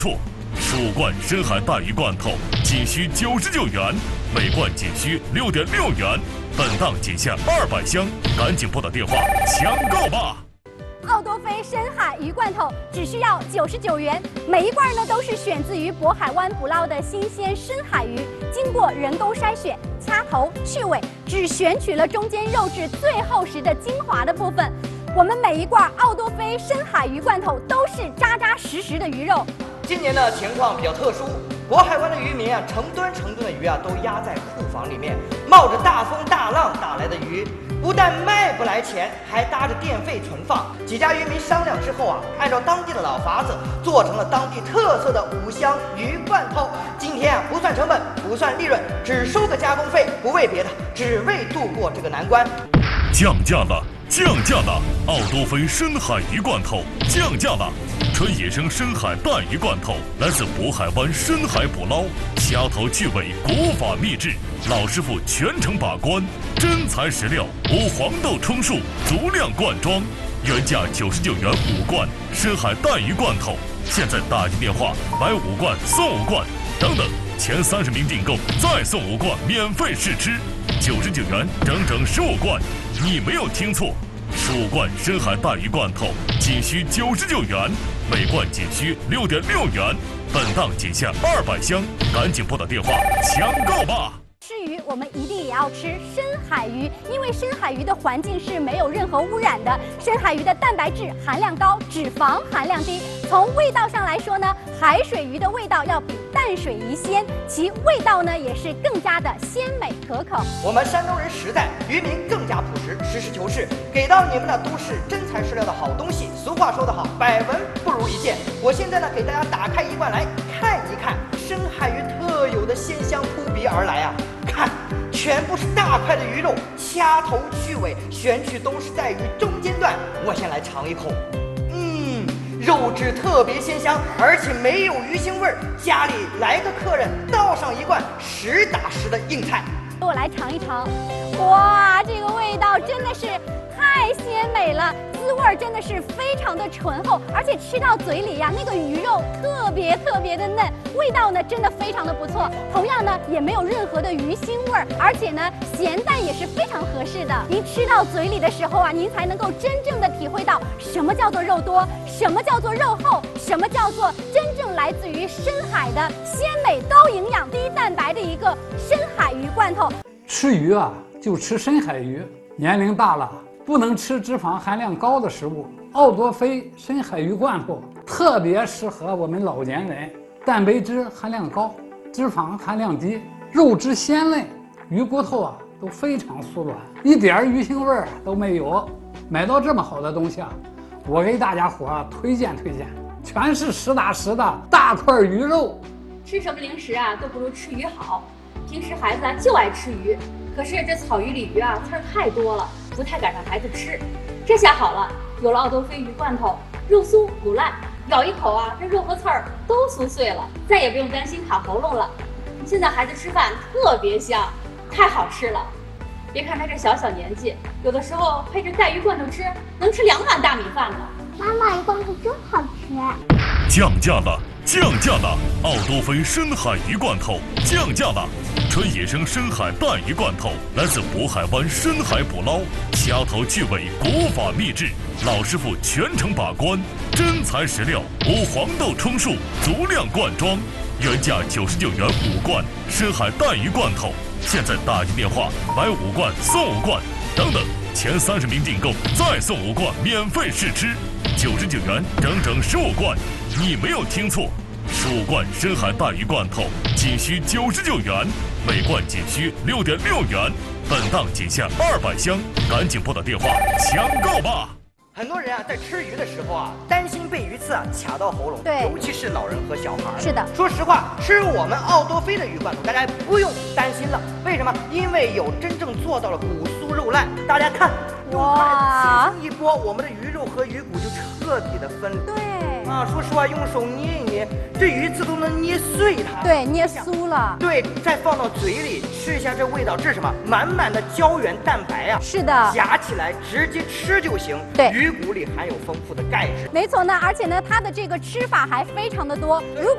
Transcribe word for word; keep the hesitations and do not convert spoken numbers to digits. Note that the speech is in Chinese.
错，蜀冠深海带鱼罐头仅需九十九元，每罐仅需六点六元，本档仅限二百箱，赶紧拨打电话抢购吧！ 奥多菲深海鱼罐头只需要九十九元，每一罐呢都是选自于渤海湾捕捞的新鲜深海鱼，经过人工筛选、掐头去尾，只选取了中间肉质最厚实的精华的部分。我们每一罐奥多菲深海鱼罐头都是扎扎实实的鱼肉。 今年的情况比较特殊，渤海湾的渔民啊，成吨成吨的鱼啊都压在库房里面，冒着大风大浪打来的鱼，不但卖不来钱，还搭着电费存放。几家渔民商量之后啊，按照当地的老法子，做成了当地特色的五香鱼罐头。今天啊，不算成本，不算利润，只收个加工费，不为别的，只为度过这个难关。 降价了！降价了！奥多菲深海鱼罐头降价了！纯野生深海带鱼罐头来自渤海湾深海捕捞，掐头去尾，国法秘制，老师傅全程把关，真材实料，无黄豆充数，足量灌装，原价九十九元五罐深海带鱼罐头，现在打进电话买五罐送五罐，等等，前三十名订购再送五罐免费试吃，九十九元整整十五罐。你没有听错，蜀冠深海带鱼罐头仅需九十九元，每罐仅需六点六元，本档仅限二百箱，赶紧拨打电话抢购吧！ 吃鱼，我们一定也要吃深海鱼，因为深海鱼的环境是没有任何污染的。深海鱼的蛋白质含量高，脂肪含量低。从味道上来说呢，海水鱼的味道要比淡水鱼鲜，其味道呢也是更加的鲜美可口。 我们山东人实在，渔民更加朴实，实事求是，给到你们的都是真材实料的好东西。俗话说得好，百闻不如一见。我现在呢，给大家打开一罐来看一看，深海鱼特有的鲜香扑鼻而来啊！看，全部是大块的鱼肉，掐头去尾，选取都是在鱼中间段。我先来尝一口，嗯，肉质特别鲜香，而且没有鱼腥味儿。家里来个客人，倒上一罐实打实的硬菜。 我来尝一尝，哇，这个味道真的是太鲜美了，滋味真的是非常的醇厚，而且吃到嘴里呀，那个鱼肉特别特别的嫩，味道呢真的非常的不错。同样呢，也没有任何的鱼腥味儿，而且呢，咸淡也是非常合适的。您吃到嘴里的时候啊，您才能够真正的体会到什么叫做肉多，什么叫做肉厚，什么叫做真正来自于深海的鲜美、高营养、低蛋白的一个深海鱼罐头。 吃鱼啊，就吃深海鱼。年龄大了，不能吃脂肪含量高的食物。奥多菲深海鱼罐头特别适合我们老年人，蛋白质含量高，脂肪含量低，肉质鲜嫩，鱼骨头啊都非常酥软，一点鱼腥味儿都没有。买到这么好的东西啊，我给大家伙啊推荐推荐，全是实打实的大块鱼肉。 吃什么零食啊都不如吃鱼好。平时孩子啊就爱吃鱼，可是这草鱼、鲤鱼啊刺儿太多了，不太敢让孩子吃。这下好了，有了奥多菲鱼罐头，肉酥不烂，咬一口啊，这肉和刺儿都酥碎了，再也不用担心卡喉咙了。现在孩子吃饭特别香，太好吃了。别看他这小小年纪，有的时候配着带鱼罐头吃，能吃两碗大米饭呢。 妈妈，鱼罐头真好吃。 降价了！降价了！奥多菲深海鱼罐头降价了！纯野生深海带鱼罐头来自渤海湾深海捕捞，掐头去尾，国法秘制，老师傅全程把关，真材实料，无黄豆充数，足量灌装，原价九十九元五罐深海带鱼罐头，现在打进电话买五罐送五罐，等等，前三十名订购再送五罐免费试吃，九十九元整整十五罐。你没有听错，蜀冠深海带鱼罐头仅需九十九元，每罐仅需六点六元，本档仅限二百箱，赶紧拨打电话抢购吧！ 很多人啊，在吃鱼的时候啊，担心被鱼刺啊卡到喉咙， 对， 尤其是老人和小孩。 是的， 说实话，吃我们奥多菲的鱼罐头，大家不用担心了。为什么？因为有真正做到了骨酥肉烂。大家看，用筷子轻轻一拨，我们的鱼肉和鱼骨就彻底的分离。 对。 啊，说实话，用手捏一捏，这鱼刺都能捏碎它。 对，捏酥了。 对，再放到嘴里吃一下，这味道，这是什么？满满的胶原蛋白啊！ 是的， 夹起来直接吃就行。 对， 鱼骨里含有丰富的钙质。 没错呢，而且呢，它的这个吃法还非常的多。如果